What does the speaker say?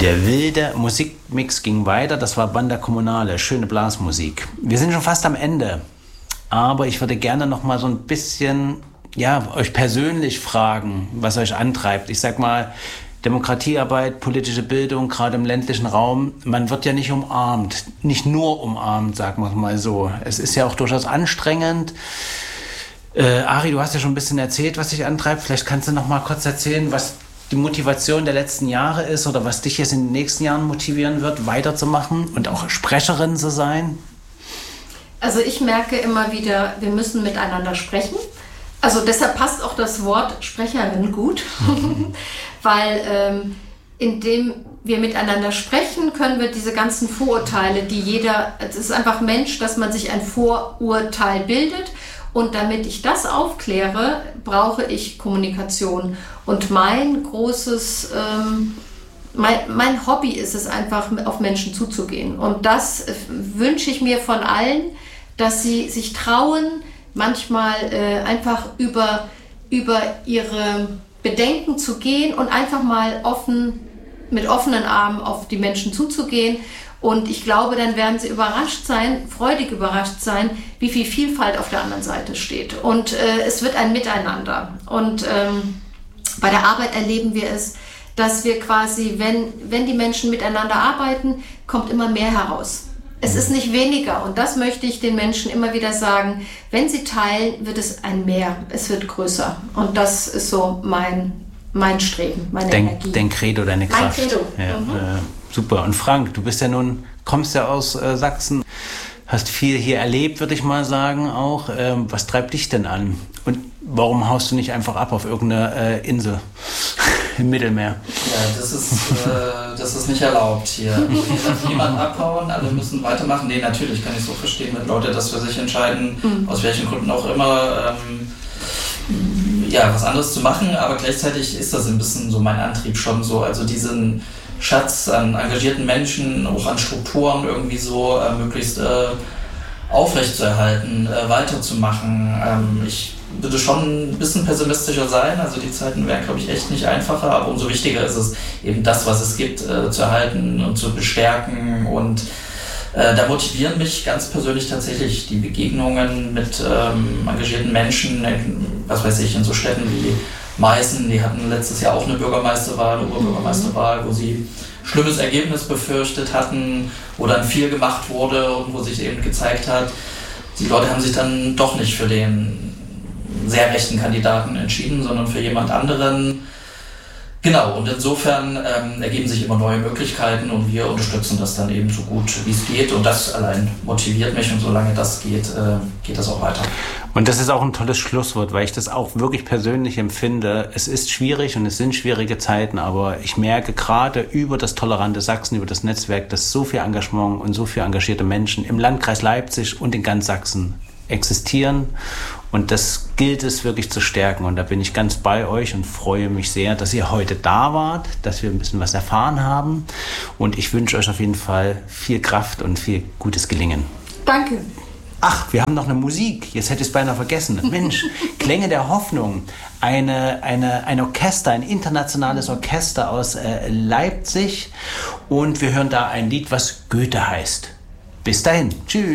Der wilde Musikmix ging weiter, das war Banda Comunale, schöne Blasmusik. Wir sind schon fast am Ende, aber ich würde gerne noch mal so ein bisschen, euch persönlich fragen, was euch antreibt. Ich sag mal, Demokratiearbeit, politische Bildung, gerade im ländlichen Raum, man wird ja nicht umarmt, nicht nur umarmt, sagen wir mal so. Es ist ja auch durchaus anstrengend. Ari, du hast ja schon ein bisschen erzählt, was dich antreibt. Vielleicht kannst du noch mal kurz erzählen, was die Motivation der letzten Jahre ist oder was dich jetzt in den nächsten Jahren motivieren wird, weiterzumachen und auch Sprecherin zu sein? Also ich merke immer wieder, wir müssen miteinander sprechen. Also deshalb passt auch das Wort Sprecherin gut, weil indem wir miteinander sprechen, können wir diese ganzen Vorurteile, es ist einfach Mensch, dass man sich ein Vorurteil bildet. Und damit ich das aufkläre, brauche ich Kommunikation. Und mein großes, mein Hobby ist es einfach, auf Menschen zuzugehen. Und das wünsche ich mir von allen, dass sie sich trauen, manchmal einfach über ihre Bedenken zu gehen und einfach mal mit offenen Armen auf die Menschen zuzugehen. Und ich glaube, dann werden sie freudig überrascht sein, wie viel Vielfalt auf der anderen Seite steht. Und es wird ein Miteinander. Und bei der Arbeit erleben wir es, dass wir quasi, wenn die Menschen miteinander arbeiten, kommt immer mehr heraus. Es ist nicht weniger. Und das möchte ich den Menschen immer wieder sagen. Wenn sie teilen, wird es ein Mehr. Es wird größer. Und das ist so mein Streben, meine Energie. Dein Credo, deine Kraft. Mein Credo. Ja, super. Und Frank, du kommst ja aus Sachsen, hast viel hier erlebt, würde ich mal sagen auch. Was treibt dich denn an? Und warum haust du nicht einfach ab auf irgendeine Insel im Mittelmeer? Ja, das ist nicht erlaubt hier. Hier darf niemand abhauen, alle müssen weitermachen. Nee, natürlich kann ich so verstehen, wenn Leute das für sich entscheiden, aus welchen Gründen auch immer, was anderes zu machen. Aber gleichzeitig ist das ein bisschen so mein Antrieb schon so, also diesen Schatz an engagierten Menschen, auch an Strukturen irgendwie so möglichst aufrechtzuerhalten, weiterzumachen. Ich würde schon ein bisschen pessimistischer sein, also die Zeiten wären, glaube ich, echt nicht einfacher, aber umso wichtiger ist es, eben das, was es gibt, zu erhalten und zu bestärken. Und da motivieren mich ganz persönlich tatsächlich die Begegnungen mit engagierten Menschen, was weiß ich, in so Städten wie Meißen, die hatten letztes Jahr auch eine Bürgermeisterwahl, eine Oberbürgermeisterwahl, wo sie schlimmes Ergebnis befürchtet hatten, wo dann viel gemacht wurde und wo sich eben gezeigt hat, die Leute haben sich dann doch nicht für den sehr rechten Kandidaten entschieden, sondern für jemand anderen. Genau, und insofern ergeben sich immer neue Möglichkeiten und wir unterstützen das dann eben so gut, wie es geht. Und das allein motiviert mich und solange das geht, geht das auch weiter. Und das ist auch ein tolles Schlusswort, weil ich das auch wirklich persönlich empfinde. Es ist schwierig und es sind schwierige Zeiten, aber ich merke gerade über das tolerante Sachsen, über das Netzwerk, dass so viel Engagement und so viele engagierte Menschen im Landkreis Leipzig und in ganz Sachsen existieren. Und das gilt es wirklich zu stärken. Und da bin ich ganz bei euch und freue mich sehr, dass ihr heute da wart, dass wir ein bisschen was erfahren haben. Und ich wünsche euch auf jeden Fall viel Kraft und viel gutes Gelingen. Danke. Ach, wir haben noch eine Musik. Jetzt hätte ich es beinahe vergessen. Mensch, Klänge der Hoffnung. Ein Orchester, ein internationales Orchester aus Leipzig. Und wir hören da ein Lied, was Goethe heißt. Bis dahin. Tschüss.